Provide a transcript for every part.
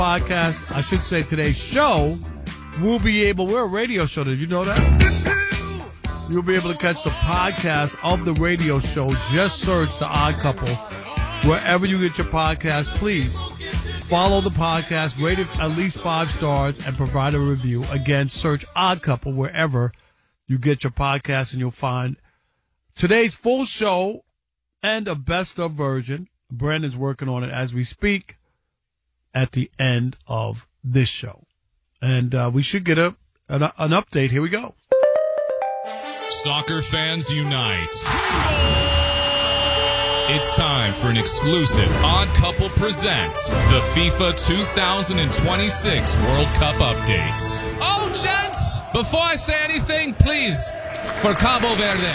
podcast, I should say today's show, we're a radio show. Did you know that? You'll be able to catch the podcast of the radio show. Just search The Odd Couple. Wherever you get your podcast, please follow the podcast, rate it at least 5 stars, and provide a review. Again, search Odd Couple wherever you get your podcast, and you'll find today's full show and a best of version. Brandon's working on it as we speak at the end of this show. And we should get an update. Here we go. Soccer fans unite. It's time for an exclusive Odd Couple presents the FIFA 2026 World Cup updates. Oh, gents, before I say anything, please, for Cabo Verde.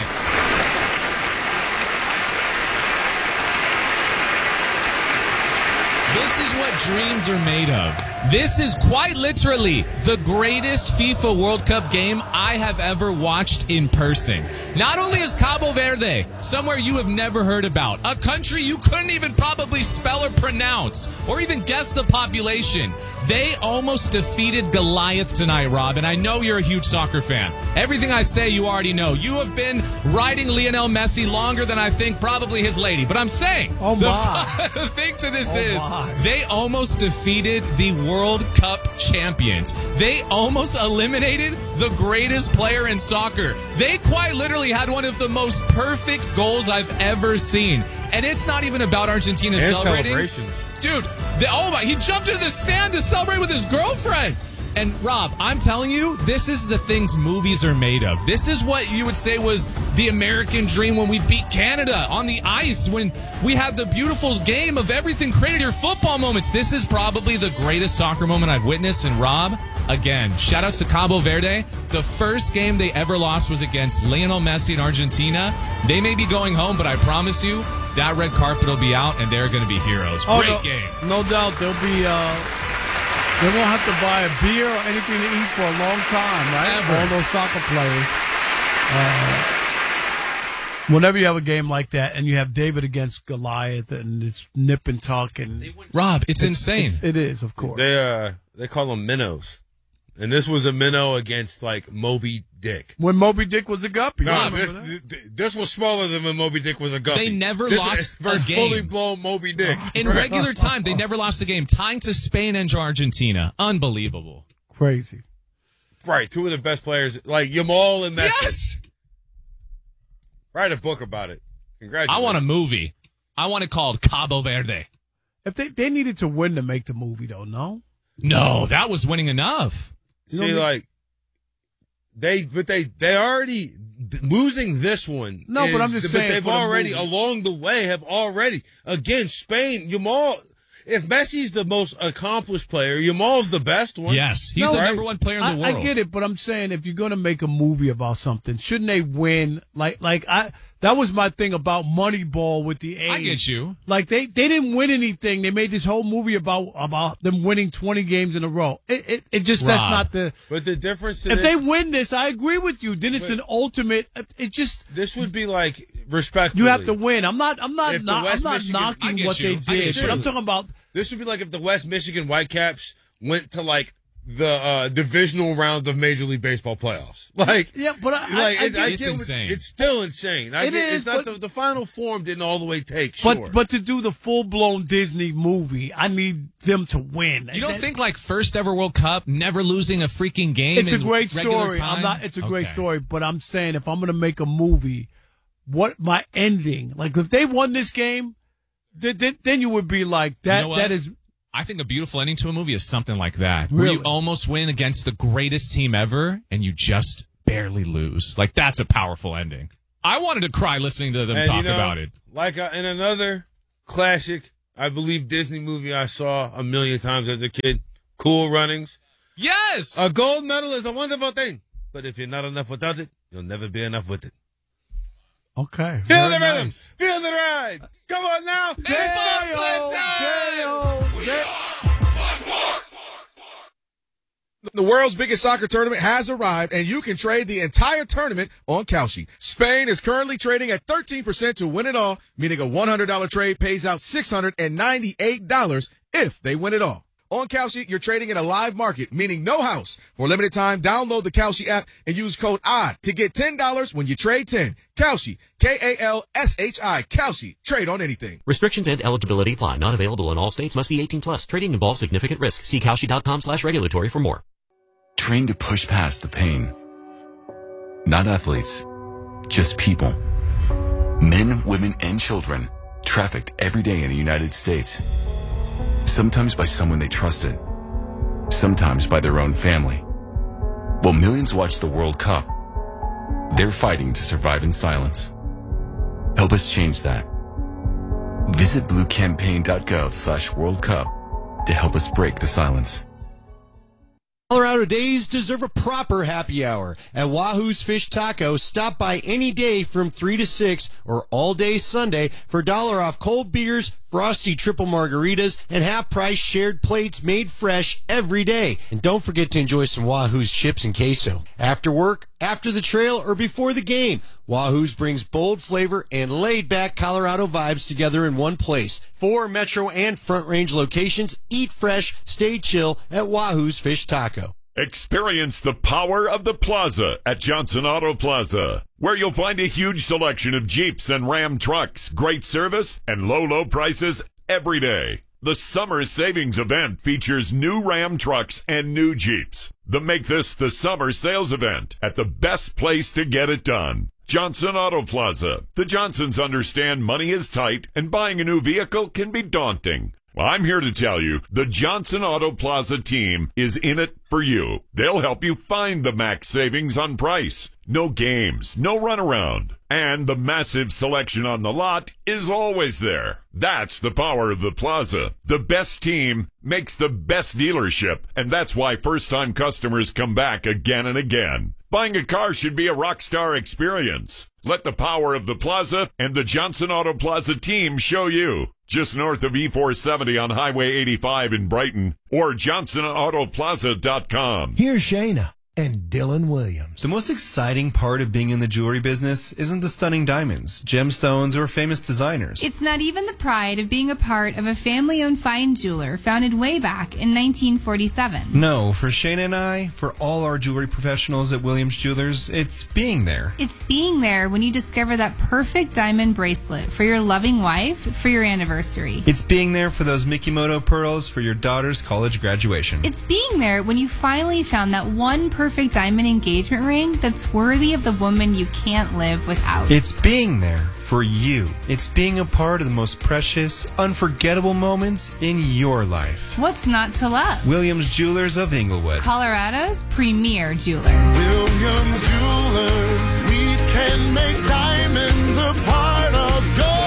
This is what dreams are made of. This is quite literally the greatest FIFA World Cup game I have ever watched in person. Not only is Cabo Verde somewhere you have never heard about, a country you couldn't even probably spell or pronounce, or even guess the population, they almost defeated Goliath tonight, Rob, and I know you're a huge soccer fan. Everything I say you already know. You have been riding Lionel Messi longer than I think probably his lady, but I'm saying the thing to this is they almost defeated the World Cup champions. They almost eliminated the greatest player in soccer. They quite literally had one of the most perfect goals I've ever seen. And it's not even about Argentina celebrating. Dude, he jumped into the stand to celebrate with his girlfriend. And Rob, I'm telling you, this is the things movies are made of. This is what you would say was the American dream when we beat Canada on the ice, when we had the beautiful game of everything created your football moments. This is probably the greatest soccer moment I've witnessed. And Rob, again, shout outs to Cabo Verde. The first game they ever lost was against Lionel Messi in Argentina. They may be going home, but I promise you, that red carpet will be out and they're going to be heroes. Great game. No doubt. They'll be... They won't have to buy a beer or anything to eat for a long time, right? Ever. All those soccer players. Whenever you have a game like that and you have David against Goliath and it's nip and tuck and Rob, it's insane. It is, of course. They call them minnows, and this was a minnow against like Moby Dick. When Moby Dick was a guppy. No, this was smaller than when Moby Dick was a guppy. They never lost a game. Fully blown Moby Dick. In regular time, they never lost a game. Tying to Spain and Argentina. Unbelievable. Crazy. Right, 2 of the best players, like Yamal and Messi. Yes! Write a book about it. Congratulations. I want a movie. I want it called Cabo Verde. If they needed to win to make the movie, though, no? No, that was winning enough. See, like, they already losing this one. No, but I'm just saying. But they've already, along the way, again, Spain, Yamal. If Messi's the most accomplished player, Yamal's the best one. Yes, he's the number one player in the world. I get it, but I'm saying if you're going to make a movie about something, shouldn't they win? That was my thing about Moneyball with the A's. I get you. Like they didn't win anything. They made this whole movie about them winning 20 games in a row. It just Rob. That's not the. But the difference. If they win this, I agree with you. Then it's an ultimate. It just. This would be like respectfully. You have to win. I'm not knocking what they did, but I'm talking about. This would be like if the West Michigan Whitecaps went to like the divisional round of Major League Baseball playoffs. Like, yeah, but it's insane. It's still insane. It's not the final form didn't all the way take. But to do the full blown Disney movie, I need them to win. You don't think like first ever World Cup, never losing a freaking game? It's a great story. Time? It's a great story, but I'm saying if I'm going to make a movie, what my ending? Like if they won this game, then you would be like that. You know that is. I think a beautiful ending to a movie is something like that. Really? Where you almost win against the greatest team ever, and you just barely lose. Like, that's a powerful ending. I wanted to cry listening to them talk about it. Like in another classic, I believe, Disney movie I saw a million times as a kid, Cool Runnings. Yes! A gold medal is a wonderful thing, but if you're not enough without it, you'll never be enough with it. Okay. Feel the rhythm. Feel the ride. Come on now. It's bobsled time. The world's biggest soccer tournament has arrived, and you can trade the entire tournament on Kalshi. Spain is currently trading at 13% to win it all, meaning a $100 trade pays out $698 if they win it all. On Kalshi, you're trading in a live market, meaning no house. For a limited time, download the Kalshi app and use code ODD to get $10 when you trade 10. Kalshi, Kalshi, Kalshi. Trade on anything. Restrictions and eligibility apply. Not available in all states. Must be 18 plus. Trading involves significant risk. See Kalshi.com/regulatory for more. Train to push past the pain. Not athletes, just people. Men, women, and children trafficked every day in the United States. Sometimes by someone they trusted. Sometimes by their own family. While millions watch the World Cup, they're fighting to survive in silence. Help us change that. Visit bluecampaign.gov/World Cup to help us break the silence. Colorado days deserve a proper happy hour. At Wahoo's Fish Taco, stop by any day from 3 to 6 or all day Sunday for $1 off cold beers, frosty triple margaritas, and half-price shared plates made fresh every day. And don't forget to enjoy some Wahoo's chips and queso. After work, after the trail, or before the game, Wahoo's brings bold flavor and laid-back Colorado vibes together in one place. 4 Metro and Front Range locations. Eat fresh, stay chill at Wahoo's Fish Taco. Experience the power of the Plaza at Johnson Auto Plaza, where you'll find a huge selection of Jeeps and Ram trucks, great service, and low prices every day. The Summer Savings Event features new Ram trucks and new Jeeps. Make this the summer sales event at the best place to get it done. Johnson Auto Plaza. The Johnsons understand money is tight and buying a new vehicle can be daunting. Well, I'm here to tell you, the Johnson Auto Plaza team is in it for you. They'll help you find the max savings on price. No games, no runaround. And the massive selection on the lot is always there. That's the power of the Plaza. The best team makes the best dealership, and that's why first-time customers come back again and again. Buying a car should be a rock star experience. Let the power of the Plaza and the Johnson Auto Plaza team show you. Just north of E470 on Highway 85 in Brighton, or JohnsonAutoPlaza.com. Here's Shayna and Dylan Williams. The most exciting part of being in the jewelry business isn't the stunning diamonds, gemstones, or famous designers. It's not even the pride of being a part of a family-owned fine jeweler founded way back in 1947. No, for Shayna and I, for all our jewelry professionals at Williams Jewelers, it's being there. It's being there when you discover that perfect diamond bracelet for your loving wife for your anniversary. It's being there for those Mikimoto pearls for your daughter's college graduation. It's being there when you finally found that one perfect diamond engagement ring that's worthy of the woman you can't live without. It's being there for you. It's being a part of the most precious, unforgettable moments in your life. What's not to love? Williams Jewelers of Inglewood, Colorado's premier jeweler. Williams Jewelers, we can make diamonds a part of your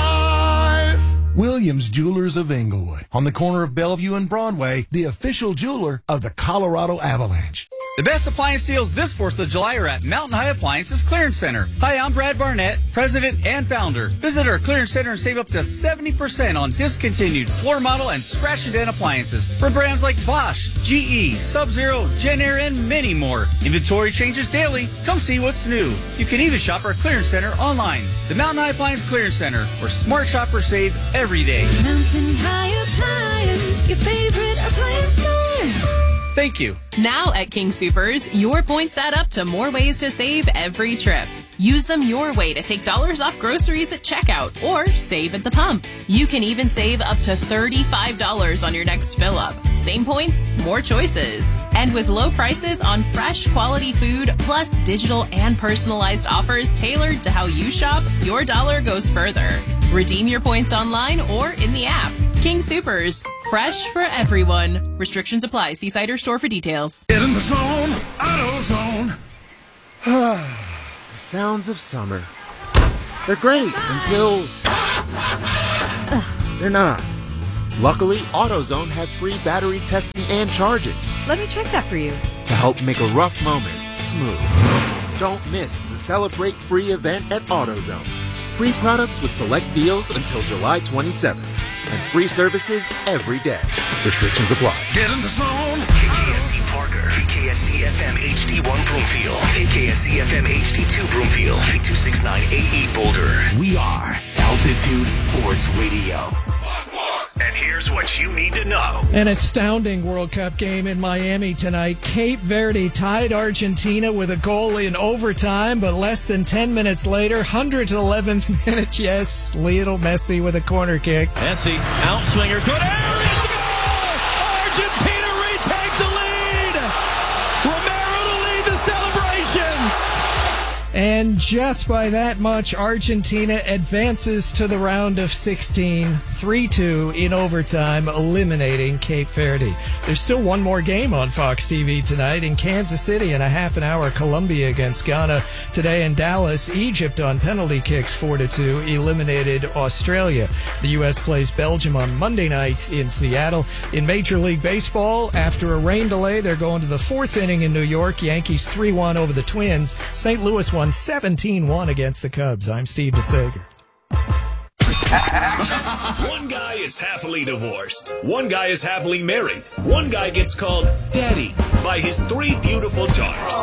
life. Williams Jewelers of Inglewood, on the corner of Bellevue and Broadway, the official jeweler of the Colorado Avalanche. The best appliance deals this 4th of July are at Mountain High Appliances Clearance Center. Hi, I'm Brad Barnett, president and founder. Visit our clearance center and save up to 70% on discontinued floor model and scratch and dent appliances from brands like Bosch, GE, Sub-Zero, Genair, and many more. Inventory changes daily. Come see what's new. You can even shop our clearance center online. The Mountain High Appliance Clearance Center, where smart shoppers save every day. Mountain High Appliance, your favorite appliance store. Thank you. Now at King Soopers, your points add up to more ways to save every trip. Use them your way to take dollars off groceries at checkout or save at the pump. You can even save up to $35 on your next fill-up. Same points, more choices. And with low prices on fresh, quality food, plus digital and personalized offers tailored to how you shop, your dollar goes further. Redeem your points online or in the app. King Soopers, fresh for everyone. Restrictions apply. See site or store for details. Get in the zone, AutoZone. The sounds of summer. They're great until they're not. Luckily, AutoZone has free battery testing and charging. Let me check that for you. To help make a rough moment smooth. Don't miss the Celebrate Free event at AutoZone. Free products with select deals until July 27th. And free services every day. Restrictions apply. Get in the zone. KKSC Parker, KKSC FM HD1 Broomfield, KKSC FM HD2 Broomfield, K269AE Boulder. We are Altitude Sports Radio. And here's what you need to know. An astounding World Cup game in Miami tonight. Cape Verde tied Argentina with a goal in overtime, but less than 10 minutes later, 111th minute, yes, Lionel Messi with a corner kick. Messi, outswinger, good area, it's a goal! Argentina retake the lead! Romero to lead the celebrations! And just by that much, Argentina advances to the round of 16, 3-2 in overtime, eliminating Cape Verde. There's still one more game on Fox TV tonight in Kansas City in a half an hour. Colombia against Ghana. Today in Dallas, Egypt on penalty kicks 4-2 eliminated Australia. The U.S. plays Belgium on Monday night in Seattle. In Major League Baseball, after a rain delay, they're going to the fourth inning in New York. Yankees 3-1 over the Twins. St. Louis won 17-1 against the Cubs. I'm Steve DeSager. One guy is happily divorced. One guy is happily married. One guy gets called daddy by his 3 beautiful daughters.